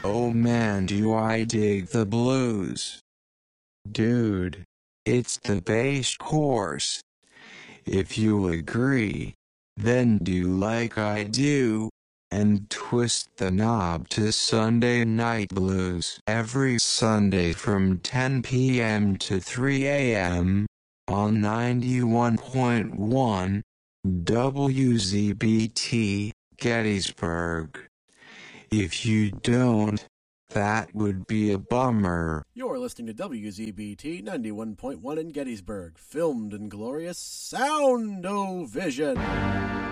Oh man, do I dig the blues. Dude, it's the bass course. If you agree, then do like I do, and twist the knob to Sunday Night Blues every Sunday from 10 p.m. to 3 a.m. on 91.1 WZBT, Gettysburg. If you don't, that would be a bummer. You're listening to WZBT 91.1 in Gettysburg, filmed in glorious Sound-O-Vision.